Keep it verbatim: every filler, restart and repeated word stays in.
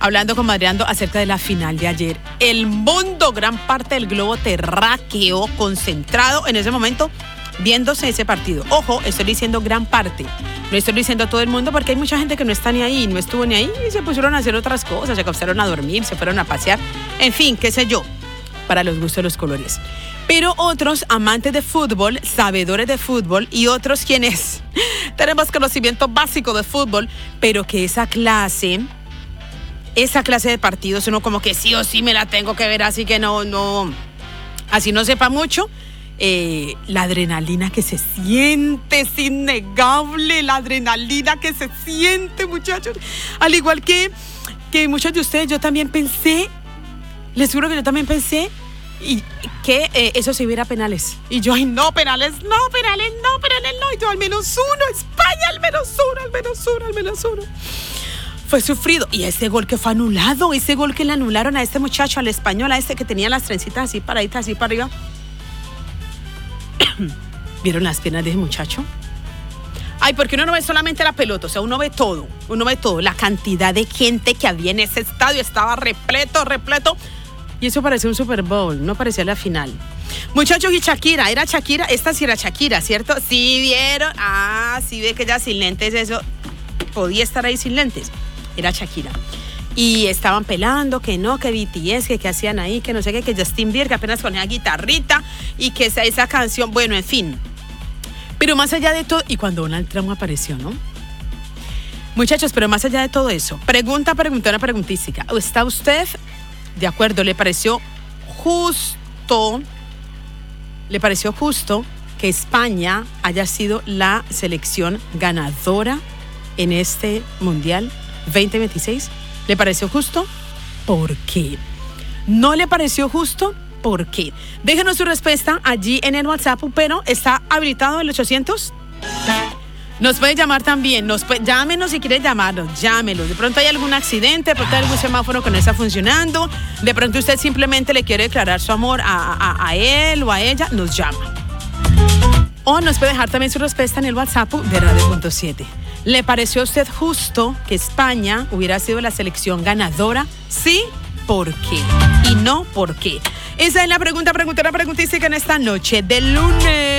hablando con Madreando acerca de la final de ayer. El mundo, gran parte del globo terráqueo, concentrado en ese momento, viéndose ese partido. Ojo, estoy diciendo gran parte. No estoy diciendo todo el mundo porque hay mucha gente que no está ni ahí, no estuvo ni ahí y se pusieron a hacer otras cosas, se acostaron a dormir, se fueron a pasear. En fin, qué sé yo, para los gustos de los colores. Pero otros amantes de fútbol, sabedores de fútbol y otros quienes tenemos conocimiento básico de fútbol, pero que esa clase, esa clase de partidos uno como que sí o sí me la tengo que ver, así que no, no, así no sepa mucho. Eh, la adrenalina que se siente es innegable, la adrenalina que se siente, muchachos. Al igual que, que muchos de ustedes, yo también pensé, les juro que yo también pensé y que eh, eso se iba a penales. Y yo, ay, no, penales, no, penales, no, penales, no. Y yo, al menos uno, España, al menos uno, al menos uno, al menos uno. Fue sufrido. Y ese gol que fue anulado, ese gol que le anularon a este muchacho, al español, a este que tenía las trencitas así paraditas, así para arriba. ¿Vieron las piernas de ese muchacho? Ay, porque uno no ve solamente la pelota, o sea, uno ve todo, uno ve todo. La cantidad de gente que había en ese estadio estaba repleto, repleto. Y eso parecía un Super Bowl, no parecía la final. Muchachos, y Shakira, ¿era Shakira? Esta sí era Shakira, ¿cierto? Sí, ¿vieron? Ah, sí ve que ella sin lentes, eso, podía estar ahí sin lentes. Era Shakira. Y estaban pelando que no, que B T S, que qué hacían ahí, que no sé qué, que Justin Bieber, que apenas ponía guitarrita y que esa, esa canción, bueno, en fin. Pero más allá de todo, y cuando Donald Trump apareció, ¿no? Muchachos, pero más allá de todo eso, pregunta, pregunta, una preguntística. ¿Está usted de acuerdo? ¿Le pareció justo, le pareció justo que España haya sido la selección ganadora en este Mundial veinte veintiséis? ¿Le pareció justo? ¿Por qué? ¿No le pareció justo? ¿Por qué? Déjenos su respuesta allí en el WhatsApp, pero ¿está habilitado el ochocientos? Nos puede llamar también, nos puede, llámenos si quiere llamarnos, llámenos. De pronto hay algún accidente, de pronto hay algún semáforo que no está funcionando, de pronto usted simplemente le quiere declarar su amor a, a, a él o a ella, nos llama. O nos puede dejar también su respuesta en el WhatsApp de Radio Punto siete. ¿Le pareció a usted justo que España hubiera sido la selección ganadora? ¿Sí? ¿Por qué? Y no, ¿por qué? Esa es la pregunta, pregunta, preguntística en esta noche de lunes.